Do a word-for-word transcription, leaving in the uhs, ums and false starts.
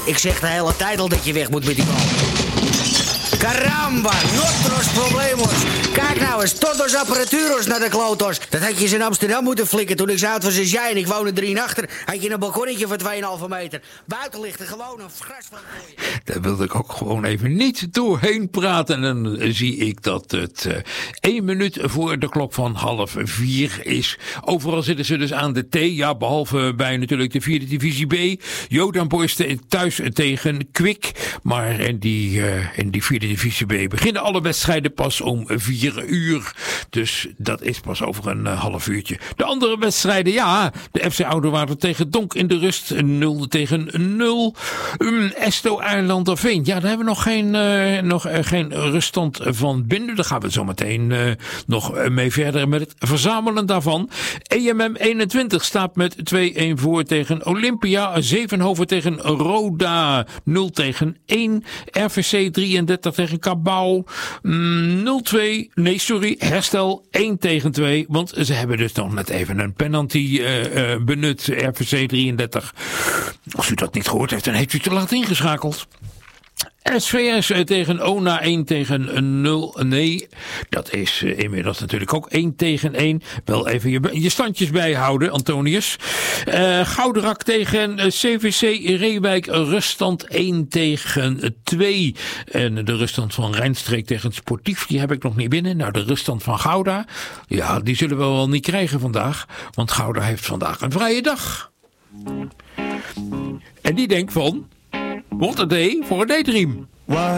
Ik zeg de hele tijd al dat je weg moet met die bal. Caramba, nosotros problemos. Kijk nou eens, todos apparaturos naar de klotos. Dat had je eens in Amsterdam moeten flikken toen ik zo oud was als jij en ik woonde drie achter. Had je een balkonnetje van twee komma vijf meter. Buiten ligt er gewoon een grasveld voor je. Daar wilde ik ook gewoon even niet doorheen praten. En dan zie ik dat het uh, één minuut voor de klok van half vier is. Overal zitten ze dus aan de thee. Ja, behalve bij natuurlijk de vierde divisie B. Jodan Boys thuis tegen Kwik. Maar in die, uh, in die vierde divisie B beginnen alle wedstrijden pas om vier uur. Dus dat is pas over een uh, half uurtje. De andere wedstrijden, ja. De F C Oudewater tegen Donk in de rust. nul tegen nul. Um, Esto Eilanderveen. Ja, daar hebben we nog geen, uh, nog, uh, geen ruststand van binnen. Daar gaan we zo meteen uh, nog mee verder met het verzamelen daarvan. E M M eenentwintig staat met twee-een voor tegen Olympia. Zevenhoven tegen Roda. nul tegen één. R V C drieëndertig tegen Cabau. Mm, nul twee. Nee, sorry. Herstel één tegen twee. Want ze hebben dus nog net even een penalty uh, uh, benut. R V C drieëndertig. Als u dat niet gehoord heeft, dan heeft u te laat ingeschakeld. S V S tegen Ona één tegen nul. Nee, dat is uh, inmiddels natuurlijk ook één tegen één. Wel even je, je standjes bijhouden, Antonius. Uh, Gouderak tegen uh, C V C Reewijk. Ruststand één tegen twee. En de ruststand van Rijnstreek tegen Sportief, die heb ik nog niet binnen. Nou, de ruststand van Gouda, ja, die zullen we wel niet krijgen vandaag. Want Gouda heeft vandaag een vrije dag. En die denkt van... What a day for a daydream.